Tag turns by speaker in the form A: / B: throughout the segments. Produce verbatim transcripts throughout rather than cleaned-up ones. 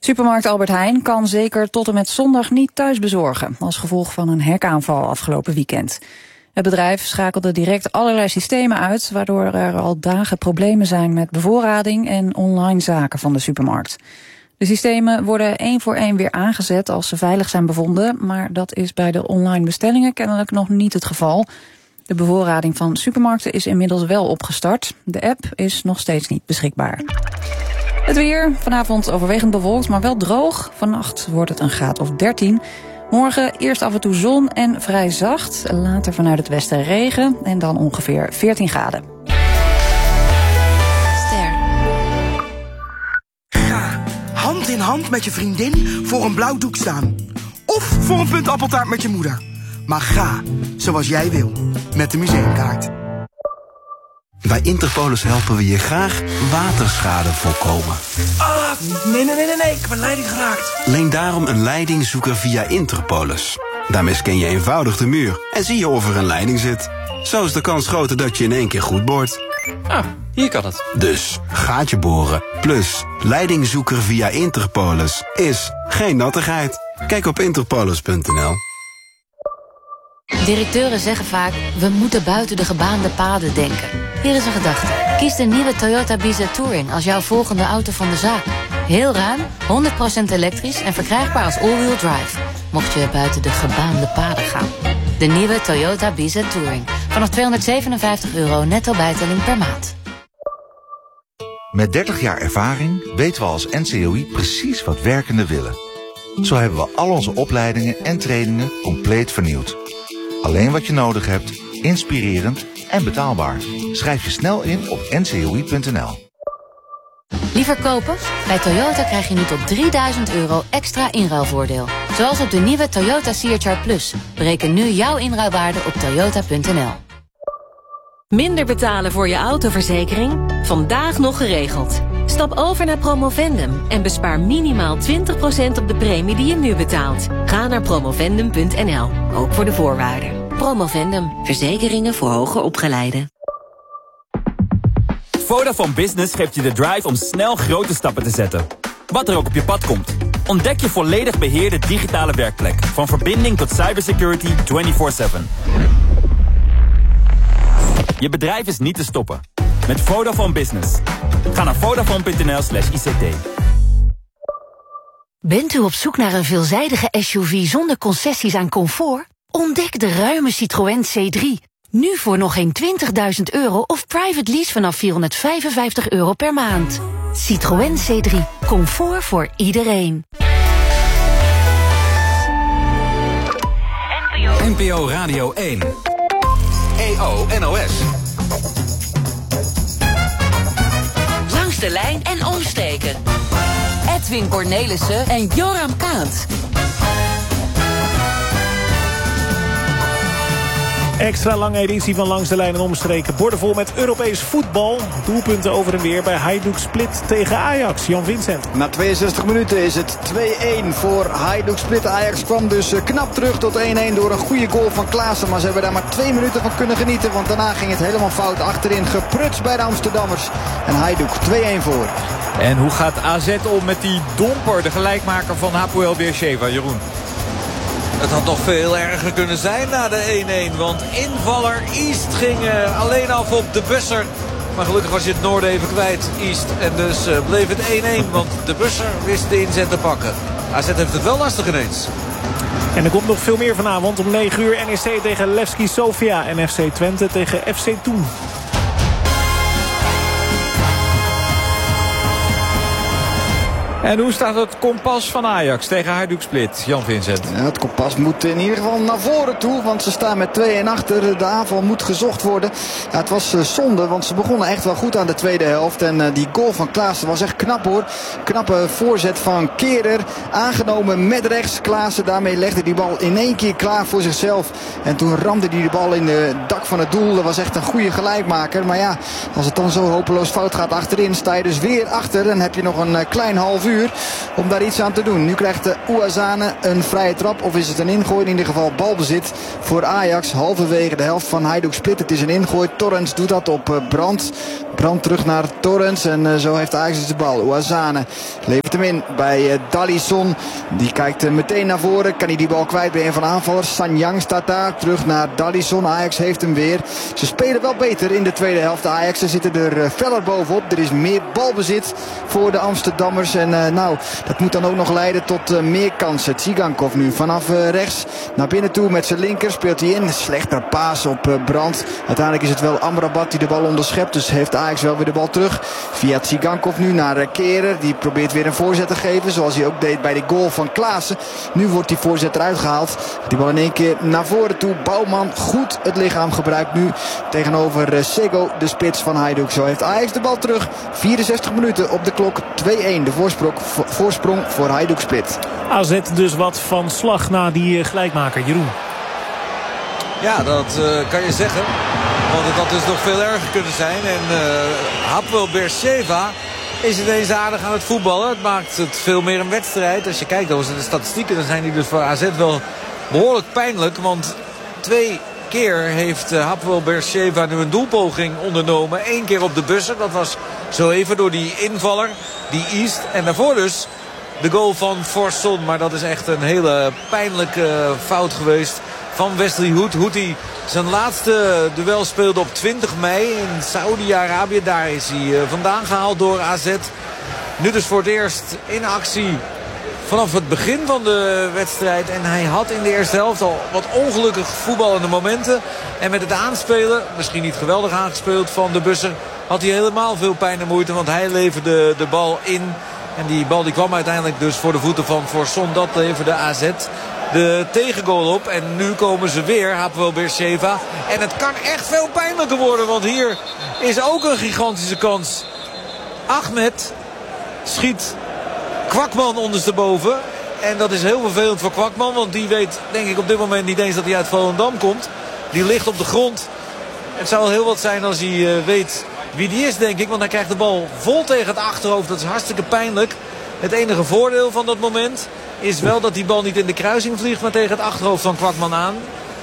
A: Supermarkt Albert Heijn kan zeker tot en met zondag niet thuis bezorgen, als gevolg van een hackaanval afgelopen weekend. Het bedrijf schakelde direct allerlei systemen uit, waardoor er al dagen problemen zijn met bevoorrading en online zaken van de supermarkt. De systemen worden één voor één weer aangezet als ze veilig zijn bevonden, maar dat is bij de online bestellingen kennelijk nog niet het geval. De bevoorrading van supermarkten is inmiddels wel opgestart. De app is nog steeds niet beschikbaar. Het weer, vanavond overwegend bewolkt, maar wel droog. Vannacht wordt het een graad of dertien. Morgen eerst af en toe zon en vrij zacht. Later vanuit het westen regen en dan ongeveer veertien graden.
B: Ster.
C: Ga hand in hand met je vriendin voor een blauw doek staan. Of voor een punt appeltaart met je moeder. Maar ga zoals jij wil, met de museumkaart.
D: Bij Interpolis helpen we je graag waterschade voorkomen.
C: Ah, nee, nee, nee, nee, nee, ik heb een leiding geraakt.
D: Leen daarom een leidingzoeker via Interpolis. Daarmee scan je eenvoudig de muur en zie je of er een leiding zit. Zo is de kans groter dat je in één keer goed boort.
E: Ah, hier kan het.
D: Dus, gaatje boren, plus leidingzoeker via Interpolis is geen nattigheid. Kijk op interpolis punt n l.
B: Directeuren zeggen vaak, we moeten buiten de gebaande paden denken. Hier is een gedachte. Kies de nieuwe Toyota Biza Touring als jouw volgende auto van de zaak. Heel ruim, honderd procent elektrisch en verkrijgbaar als all-wheel drive. Mocht je buiten de gebaande paden gaan. De nieuwe Toyota Biza Touring. Vanaf tweehonderdzevenenvijftig euro netto bijtelling per maand.
F: Met dertig jaar ervaring weten we als N C O I precies wat werkenden willen. Zo hebben we al onze opleidingen en trainingen compleet vernieuwd. Alleen wat je nodig hebt, inspirerend en betaalbaar. Schrijf je snel in op n c o i punt n l.
B: Liever kopen? Bij Toyota krijg je nu tot drieduizend euro extra inruilvoordeel. Zoals op de nieuwe Toyota C H R Plus. Bereken nu jouw inruilwaarde op toyota punt n l.
G: Minder betalen voor je autoverzekering? Vandaag nog geregeld. Stap over naar Promovendum en bespaar minimaal twintig procent op de premie die je nu betaalt. Ga naar promovendum punt n l, ook voor de voorwaarden. Promovendum, verzekeringen voor hoger opgeleiden.
H: Vodafone Business geeft je de drive om snel grote stappen te zetten. Wat er ook op je pad komt. Ontdek je volledig beheerde digitale werkplek. Van verbinding tot cybersecurity vierentwintig zeven. Je bedrijf is niet te stoppen. Met Vodafone Business. Ga naar vodafone punt n l slash i c t.
I: Bent u op zoek naar een veelzijdige S U V zonder concessies aan comfort? Ontdek de ruime Citroën C drie. Nu voor nog geen twintigduizend euro of private lease vanaf vierhonderdvijfenvijftig euro per maand. Citroën C drie. Comfort voor iedereen.
J: N P O Radio één. E O N O S.
K: Langs de lijn en omsteken. Edwin Cornelissen en Joram Kaat.
L: Extra lange editie van Langs de Lijn en Omstreken. Borden vol met Europees voetbal. Doelpunten over en weer bij Hajduk Split tegen Ajax. Jan Vincent.
M: Na tweeënzestig minuten is het twee-één voor Hajduk Split. Ajax kwam dus knap terug tot één-één door een goede goal van Klaassen. Maar ze hebben daar maar twee minuten van kunnen genieten. Want daarna ging het helemaal fout achterin. Geprutst bij de Amsterdammers. En Hajduk twee-één voor.
E: En hoe gaat A Z om met die domper, de gelijkmaker van Hapoel Beersheva, Jeroen?
N: Het had nog veel erger kunnen zijn na de één-één. Want invaller East ging uh, alleen af op de Busser. Maar gelukkig was je het Noorden even kwijt, East. En dus uh, bleef het één-één. Want de Busser wist de inzet te pakken. A Z heeft het wel lastig ineens.
L: En er komt nog veel meer vanavond. Om negen uur N E C tegen Levski Sofia. En F C Twente tegen F C Thun.
E: En hoe staat het kompas van Ajax tegen Hajduk Split, Jan Vincent?
M: Ja, het kompas moet in ieder geval naar voren toe, want ze staan met twee-één achter. De aanval moet gezocht worden. Ja, het was uh, zonde, want ze begonnen echt wel goed aan de tweede helft. En uh, die goal van Klaassen was echt knap hoor. Knappe voorzet van Kerer. Aangenomen met rechts. Klaassen daarmee legde die bal in één keer klaar voor zichzelf. En toen ramde hij de bal in het dak van het doel. Dat was echt een goede gelijkmaker. Maar ja, als het dan zo hopeloos fout gaat achterin, sta je dus weer achter. En heb je nog een uh, klein half uur. vuur om daar iets aan te doen. Nu krijgt de Ouazzane een vrije trap. Of is het een ingooi? In ieder geval balbezit voor Ajax. Halverwege de helft van Hajduk Split. Het is een ingooi. Torrens doet dat op Brandt. Brandt terug naar Torrens. En uh, zo heeft Ajax dus de bal. Ouazzane levert hem in bij uh, Dalisson. Die kijkt uh, meteen naar voren. Kan hij die bal kwijt bij een van de aanvallers. Sanyang staat daar. Terug naar Dalisson. Ajax heeft hem weer. Ze spelen wel beter in de tweede helft. De Ajax'en zitten er uh, feller bovenop. Er is meer balbezit voor de Amsterdammers. En uh, nou, dat moet dan ook nog leiden tot uh, meer kansen. Tsigankov nu vanaf uh, rechts naar binnen toe met zijn linker. Speelt hij in. Slechter paas op uh, Brandt. Uiteindelijk is het wel Amrabat die de bal onderschept. Dus heeft Ajax wel weer de bal terug. Via Tsigankov nu naar uh, Kehrer. Die probeert weer een voorzet te geven. Zoals hij ook deed bij de goal van Klaassen. Nu wordt die voorzet eruit gehaald. Die bal in één keer naar voren toe. Bouwman goed het lichaam gebruikt nu tegenover uh, Sego, de spits van Hajduk. Zo heeft Ajax de bal terug. vierenzestig minuten op de klok. twee-een de voorsprong, voorsprong voor Hajduk Split.
L: A Z dus wat van slag na die uh, gelijkmaker. Jeroen.
N: Ja, dat uh, kan je zeggen. Want het had dus nog veel erger kunnen zijn. En uh, Hapoel Beersheva is ineens aardig aan het voetballen. Het maakt het veel meer een wedstrijd. Als je kijkt naar de statistieken, dan zijn die dus voor A Z wel behoorlijk pijnlijk. Want twee keer heeft uh, Hapoel Beersheva nu een doelpoging ondernomen. Eén keer op de bussen. Dat was zo even door die invaller, die East. En daarvoor dus de goal van Forson. Maar dat is echt een hele pijnlijke fout geweest van Wesley Hoed. Hoed die zijn laatste duel speelde op twintig mei in Saudi-Arabië. Daar is hij uh, vandaan gehaald door A Z. Nu dus voor het eerst in actie vanaf het begin van de wedstrijd. En hij had in de eerste helft al wat ongelukkig voetballende momenten. En met het aanspelen, misschien niet geweldig aangespeeld van de Busser, had hij helemaal veel pijn en moeite. Want hij leverde de bal in. En die bal die kwam uiteindelijk dus voor de voeten van Forson. Dat leverde A Z de tegengoal op. En nu komen ze weer, Hapoel Beersheva. En het kan echt veel pijnlijker worden. Want hier is ook een gigantische kans. Ahmed schiet Kwakman ondersteboven. En dat is heel vervelend voor Kwakman. Want die weet denk ik op dit moment niet eens dat hij uit Volendam komt. Die ligt op de grond. Het zou wel heel wat zijn als hij uh, weet wie die is, denk ik. Want hij krijgt de bal vol tegen het achterhoofd. Dat is hartstikke pijnlijk. Het enige voordeel van dat moment is wel dat die bal niet in de kruising vliegt, maar tegen het achterhoofd van Kwakman aan.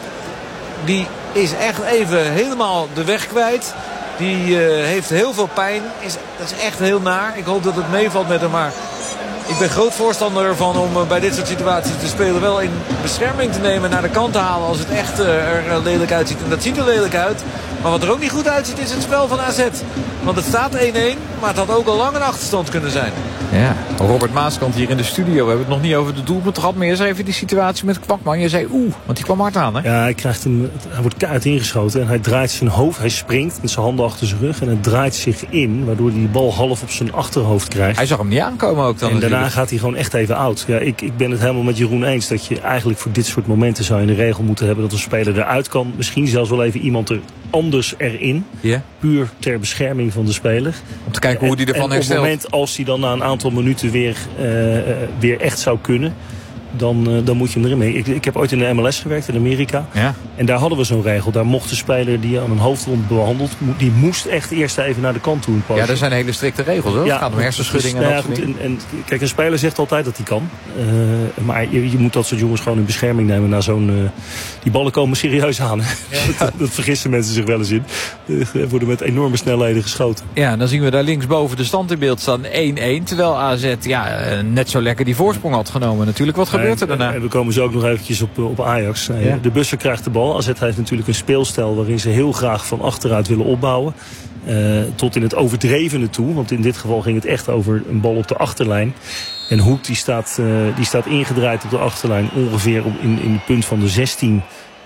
N: Die is echt even helemaal de weg kwijt. Die uh, heeft heel veel pijn. Is, dat is echt heel naar. Ik hoop dat het meevalt met hem, maar ik ben groot voorstander ervan om uh, bij dit soort situaties te spelen wel in bescherming te nemen, naar de kant te halen als het echt uh, er uh, lelijk uitziet. En dat ziet er lelijk uit. Maar wat er ook niet goed uitziet is het spel van A Z. Want het staat één-één, maar het had ook al lang een achterstand kunnen zijn.
E: Ja, Robert Maaskant hier in de studio. We hebben het nog niet over de doelpunt gehad. Maar eerst even die situatie met Kwakman. Je zei oeh, want die kwam hard aan, hè?
O: Ja, hij, krijgt hem, hij wordt keihard ingeschoten. En hij draait zijn hoofd. Hij springt met zijn handen achter zijn rug. En hij draait zich in. Waardoor hij de bal half op zijn achterhoofd krijgt.
E: Hij zag hem niet aankomen ook dan.
O: En
E: natuurlijk.
O: daarna gaat hij gewoon echt even oud. Ja, ik, ik ben het helemaal met Jeroen eens. Dat je eigenlijk voor dit soort momenten zou je een regel moeten hebben. Dat een speler eruit kan. Misschien zelfs wel even iemand er anders erin.
E: Yeah.
O: Puur ter bescherming van de speler.
E: Om te kijken hoe hij ervan
O: en
E: herstelt.
O: op het moment als hij dan na een aantal minuten weer, uh, weer echt zou kunnen, Dan, uh, dan moet je hem erin mee. Ik, ik heb ooit in de M L S gewerkt in Amerika.
E: Ja.
O: En daar hadden we zo'n regel. Daar mocht de speler die aan een hoofdwond behandeld, die moest echt eerst even naar de kant toe.
E: Ja, dat zijn hele strikte regels, hoor. Ja, het gaat om hersenschuddingen
O: dus,
E: en
O: nou
E: dat
O: ja,
E: soort
O: goed, en, en kijk, een speler zegt altijd dat hij kan. Uh, maar je, je moet dat soort jongens gewoon in bescherming nemen. Na zo'n, uh, die ballen komen serieus aan. Ja. dat, dat vergissen mensen zich wel eens in. Uh, worden met enorme snelheden geschoten.
E: Ja, dan zien we daar linksboven de stand in beeld staan. één-één. Terwijl A Z ja, net zo lekker die voorsprong had genomen. Natuurlijk, wat gebeurt er daarna?
O: En we komen zo ook nog eventjes op, op Ajax.
E: Ja.
O: De Busser krijgt de bal. A Z heeft natuurlijk een speelstijl waarin ze heel graag van achteruit willen opbouwen. Uh, tot in het overdrevene toe. Want in dit geval ging het echt over een bal op de achterlijn. En Hoek die staat, uh, die staat ingedraaid op de achterlijn. Ongeveer op, in, in het punt van de zestien.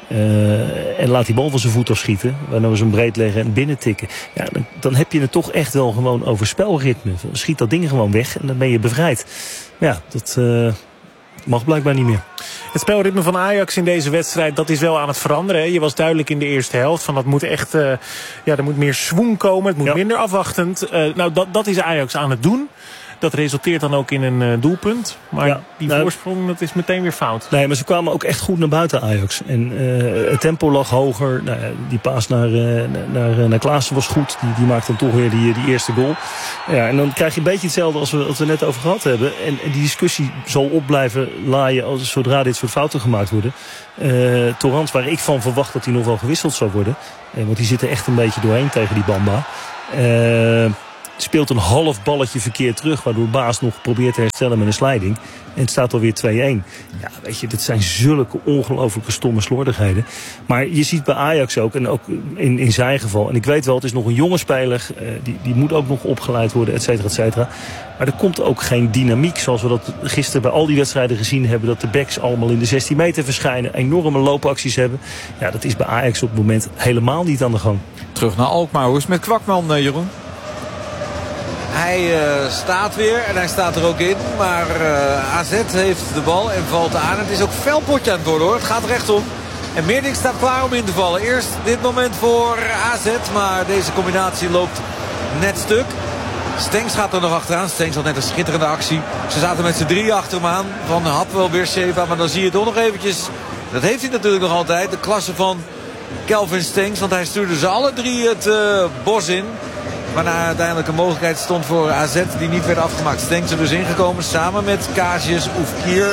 O: Uh, en laat die bal van zijn voet afschieten. Waarna we zo'n breed leggen en binnen tikken. Ja, dan, dan heb je het toch echt wel gewoon over spelritme. Schiet dat ding gewoon weg en dan ben je bevrijd. Ja, dat uh, mag blijkbaar niet meer.
L: Het spelritme van Ajax in deze wedstrijd, dat is wel aan het veranderen. Hè? Je was duidelijk in de eerste helft van dat moet echt, uh, ja, er moet meer swoon komen. Het moet ja. minder afwachtend. Uh, nou, dat, dat is Ajax aan het doen. Dat resulteert dan ook in een uh, doelpunt. Maar ja, die nou, voorsprong, dat is meteen weer fout.
O: Nee, maar ze kwamen ook echt goed naar buiten, Ajax. En uh, het tempo lag hoger. Nou, die paas naar, uh, naar, naar Klaassen was goed. Die, die maakt dan toch weer die, die eerste goal. Ja, en dan krijg je een beetje hetzelfde als we, als we net over gehad hebben. En, en die discussie zal op blijven laaien als, zodra dit soort fouten gemaakt worden. Uh, Torrens, waar ik van verwacht dat hij nog wel gewisseld zou worden. Uh, want die zit er echt een beetje doorheen tegen die Bamba. Uh, speelt een half balletje verkeerd terug, waardoor Baas nog probeert te herstellen met een slijding. En het staat alweer twee-een. Ja, weet je, dit zijn zulke ongelooflijke stomme slordigheden. Maar je ziet bij Ajax ook, en ook in, in zijn geval, en ik weet wel, het is nog een jonge speler, uh, die, die moet ook nog opgeleid worden, et cetera, et cetera. Maar er komt ook geen dynamiek, zoals we dat gisteren bij al die wedstrijden gezien hebben, dat de backs allemaal in de zestien meter verschijnen, enorme loopacties hebben. Ja, dat is bij Ajax op het moment helemaal niet aan de gang.
E: Terug naar Alkmaar. Hoe is het met Kwakman, uh, Jeroen?
N: Hij uh, staat weer en hij staat er ook in. Maar uh, A Z heeft de bal en valt aan. Het is ook fel potje aan het worden, hoor. Het gaat rechtom. En Meerdink staat klaar om in te vallen. Eerst dit moment voor A Z. Maar deze combinatie loopt net stuk. Stengs gaat er nog achteraan. Stengs had net een schitterende actie. Ze zaten met z'n drie achter hem aan. Van Hapwel, Beersheva. Maar dan zie je toch nog eventjes. Dat heeft hij natuurlijk nog altijd. De klasse van Kelvin Stengs. Want hij stuurde ze alle drie het uh, bos in. Waarna uiteindelijk een mogelijkheid stond voor A Z die niet werd afgemaakt. Stenks er dus ingekomen samen met Kasius, Oefkier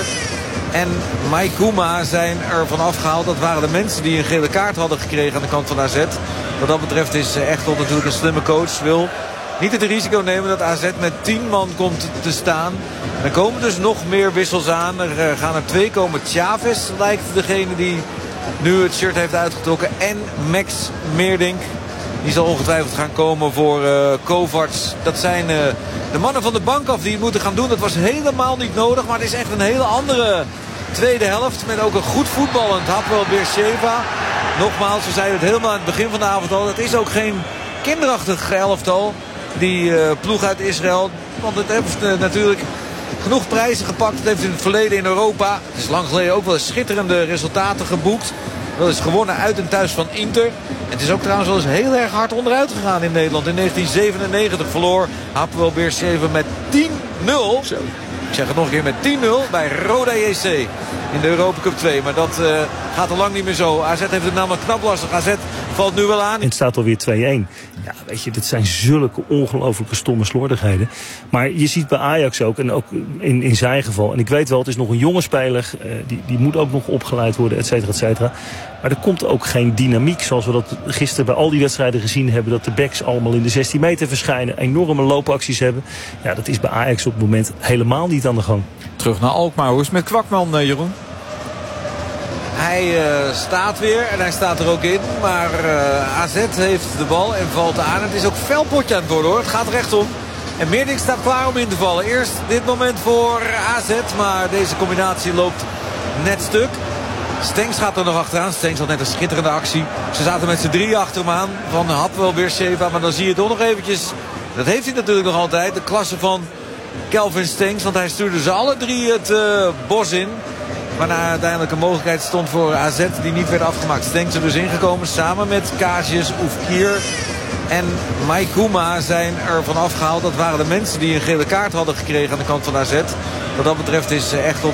N: en Maikuma zijn er van afgehaald. Dat waren de mensen die een gele kaart hadden gekregen aan de kant van A Z. Wat dat betreft is Echtelt natuurlijk een slimme coach. Wil niet het risico nemen dat A Z met tien man komt te staan. En er komen dus nog meer wissels aan. Er gaan er twee komen. Chavez lijkt degene die nu het shirt heeft uitgetrokken. En Max Meerdink. Die zal ongetwijfeld gaan komen voor uh, Kovacs. Dat zijn uh, de mannen van de bank af die het moeten gaan doen. Dat was helemaal niet nodig. Maar het is echt een hele andere tweede helft. Met ook een goed voetballend Hapwel Beersheva. Nogmaals, we zeiden het helemaal aan het begin van de avond al. Het is ook geen kinderachtig elftal. Die uh, ploeg uit Israël. Want het heeft uh, natuurlijk genoeg prijzen gepakt. Het heeft in het verleden in Europa. Het is lang geleden ook wel eens schitterende resultaten geboekt. Wel eens gewonnen uit en thuis van Inter. Het is ook trouwens wel eens heel erg hard onderuit gegaan in Nederland. In negentien zevenennegentig verloor Hapwel Beersheva met tien nul. Zo. Ik zeg het nog een keer, met tien nul bij Roda J C in de Europa Cup twee. Maar dat uh, gaat al lang niet meer zo. A Z heeft het namelijk knap lastig. A Z valt nu wel aan.
O: En het staat alweer twee-een. Ja, weet je, dit zijn zulke ongelooflijke stomme slordigheden. Maar je ziet bij Ajax ook, en ook in, in zijn geval, en ik weet wel, het is nog een jonge speler, uh, die, die moet ook nog opgeleid worden, et cetera, et cetera. Maar er komt ook geen dynamiek, zoals we dat gisteren bij al die wedstrijden gezien hebben, dat de backs allemaal in de zestien meter verschijnen, enorme loopacties hebben. Ja, dat is bij Ajax op het moment helemaal niet aan de gang.
E: Terug naar Alkmaar. Hoe is het met Kwakman, uh, Jeroen?
N: Hij uh, staat weer en hij staat er ook in. Maar uh, A Z heeft de bal en valt aan. Het is ook fel potje aan het worden, hoor. Het gaat rechtom. En Meerdink staat klaar om in te vallen. Eerst dit moment voor A Z. Maar deze combinatie loopt net stuk. Stengs gaat er nog achteraan. Stengs had net een schitterende actie. Ze zaten met z'n drie achter hem aan. Van Hapwel, Beersheva. Maar dan zie je toch nog eventjes. Dat heeft hij natuurlijk nog altijd. De klasse van Kelvin Stengs. Want hij stuurde ze alle drie het uh, bos in. Waarna uiteindelijk een mogelijkheid stond voor A Z die niet werd afgemaakt. Stengs er dus ingekomen samen met Kasius, Oefkier en Maikuma zijn er van afgehaald. Dat waren de mensen die een gele kaart hadden gekregen aan de kant van A Z. Wat dat betreft is Echtelt